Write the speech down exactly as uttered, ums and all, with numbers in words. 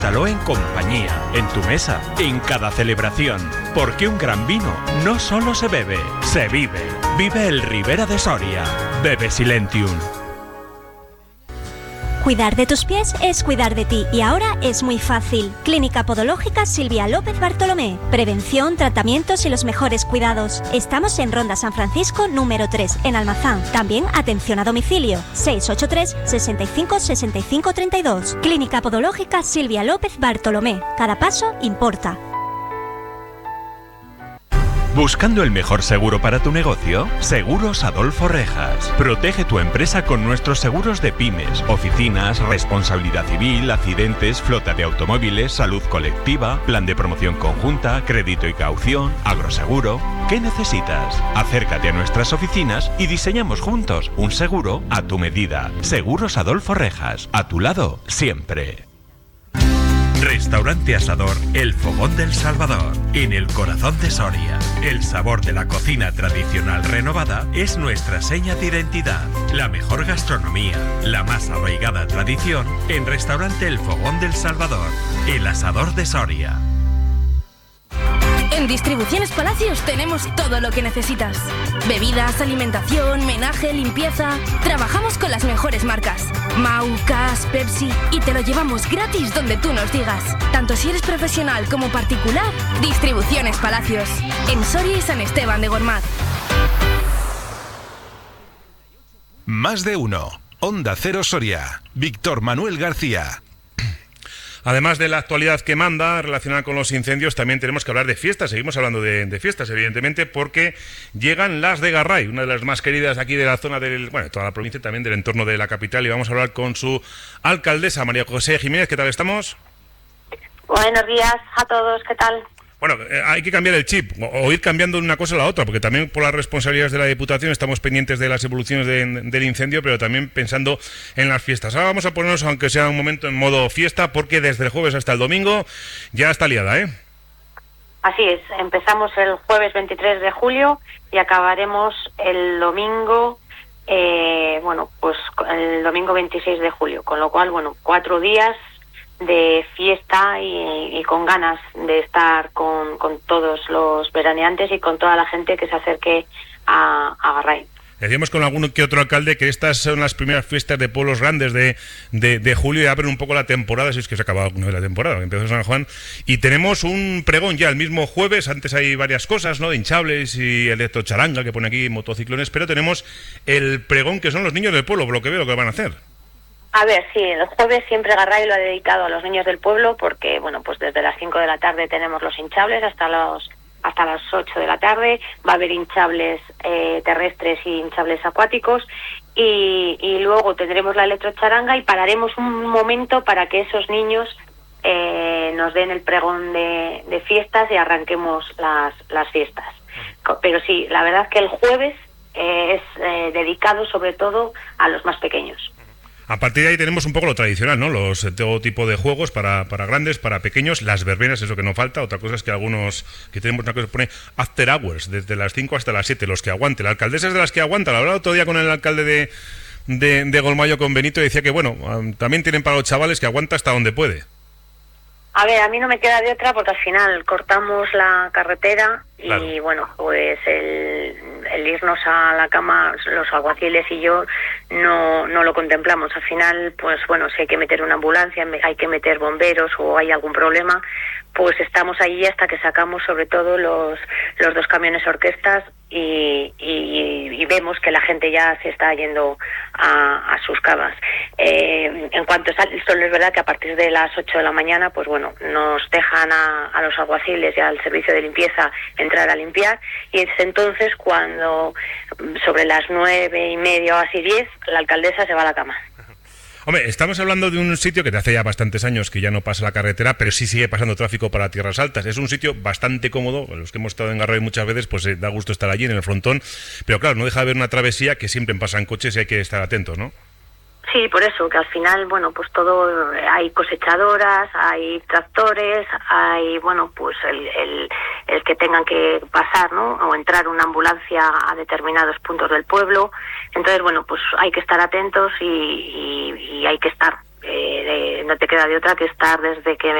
Dégustalo en compañía, en tu mesa, en cada celebración. Porque un gran vino no solo se bebe, se vive. Vive el Ribera de Soria. Bebe Silentium. Cuidar de tus pies es cuidar de ti y ahora es muy fácil. Clínica Podológica Silvia López Bartolomé. Prevención, tratamientos y los mejores cuidados. Estamos en Ronda San Francisco número tres, en Almazán. También atención a domicilio. seis ocho tres, sesenta y cinco, sesenta y cinco, treinta y dos. Clínica Podológica Silvia López Bartolomé. Cada paso importa. ¿Buscando el mejor seguro para tu negocio? Seguros Adolfo Rejas. Protege tu empresa con nuestros seguros de pymes, oficinas, responsabilidad civil, accidentes, flota de automóviles, salud colectiva, plan de promoción conjunta, crédito y caución, agroseguro. ¿Qué necesitas? Acércate a nuestras oficinas y diseñamos juntos un seguro a tu medida. Seguros Adolfo Rejas. A tu lado, siempre. Restaurante Asador El Fogón del Salvador, en el corazón de Soria. El sabor de la cocina tradicional renovada es nuestra seña de identidad. La mejor gastronomía, la más arraigada tradición en Restaurante El Fogón del Salvador, el Asador de Soria. En Distribuciones Palacios tenemos todo lo que necesitas. Bebidas, alimentación, menaje, limpieza. Trabajamos con las mejores marcas. Mau, Cas, Pepsi. Y te lo llevamos gratis donde tú nos digas. Tanto si eres profesional como particular. Distribuciones Palacios. En Soria y San Esteban de Gormaz. Más de uno. Onda Cero Soria. Víctor Manuel García. Además de la actualidad que manda relacionada con los incendios, también tenemos que hablar de fiestas. Seguimos hablando de, de fiestas, evidentemente, porque llegan las de Garray, una de las más queridas aquí de la zona del, bueno, de toda la provincia, también del entorno de la capital, y vamos a hablar con su alcaldesa, María José Jiménez. ¿Qué tal estamos? Buenos días a todos, ¿qué tal? Bueno, eh, hay que cambiar el chip, o, o ir cambiando de una cosa a la otra, porque también por las responsabilidades de la Diputación estamos pendientes de las evoluciones de, del incendio, pero también pensando en las fiestas. Ahora vamos a ponernos, aunque sea un momento, en modo fiesta, porque desde el jueves hasta el domingo ya está liada, ¿eh? Así es, empezamos el jueves veintitrés de julio y acabaremos el domingo, eh, bueno, pues el domingo veintiséis de julio, con lo cual, bueno, cuatro días de fiesta y, y con ganas de estar con, con todos los veraneantes y con toda la gente que se acerque a, a Garray. Decíamos con algún que otro alcalde que estas son las primeras fiestas de pueblos grandes de, de, de julio y abren un poco la temporada, si es que se ha acabado alguna vez la temporada, que empezó San Juan, y tenemos un pregón ya el mismo jueves. Antes hay varias cosas, ¿no?, de hinchables y electrocharanga que pone aquí, motociclones, pero tenemos el pregón que son los niños del pueblo, por lo que veo lo que van a hacer. A ver, sí, el jueves siempre Garray lo ha dedicado a los niños del pueblo porque, bueno, pues desde las cinco de la tarde tenemos los hinchables hasta los hasta las ocho de la tarde. Va a haber hinchables eh, terrestres y hinchables acuáticos y, y luego tendremos la electrocharanga y pararemos un momento para que esos niños eh, nos den el pregón de, de fiestas y arranquemos las, las fiestas. Pero sí, la verdad que el jueves eh, es eh, dedicado sobre todo a los más pequeños. A partir de ahí tenemos un poco lo tradicional, ¿no? Los todo tipo de juegos para, para grandes, para pequeños, las verbenas, eso que no falta. Otra cosa es que algunos, que tenemos una cosa que pone after hours, desde las cinco hasta las siete, los que aguanten. La alcaldesa es de las que aguanta. Lo hablaba otro día con el alcalde de, de, de Golmayo, con Benito, y decía que, bueno, también tienen para los chavales que aguanta hasta donde puede. A ver, a mí no me queda de otra porque al final cortamos la carretera y, claro, bueno, pues el, el irnos a la cama, los alguaciles y yo, no, no lo contemplamos. Al final, pues bueno, si hay que meter una ambulancia, hay que meter bomberos o hay algún problema, pues estamos allí hasta que sacamos sobre todo los, los dos camiones orquestas y, y, y vemos que la gente ya se está yendo a, a sus camas. Eh, en cuanto a solo es verdad que a partir de las ocho de la mañana, pues bueno, nos dejan a, a los alguaciles y al servicio de limpieza entrar a limpiar, y es entonces cuando sobre las nueve y media o así diez, la alcaldesa se va a la cama. Hombre, estamos hablando de un sitio que de hace ya bastantes años que ya no pasa la carretera, pero sí sigue pasando tráfico para Tierras Altas. Es un sitio bastante cómodo, los que hemos estado en Garray muchas veces, pues eh, da gusto estar allí en el frontón, pero claro, no deja de haber una travesía que siempre pasan coches y hay que estar atentos, ¿no? Sí, por eso, que al final, bueno, pues todo, hay cosechadoras, hay tractores, hay, bueno, pues el, el, el que tengan que pasar, ¿no?, o entrar una ambulancia a determinados puntos del pueblo. Entonces, bueno, pues hay que estar atentos y, y, y hay que estar eh, no te queda de otra que estar desde que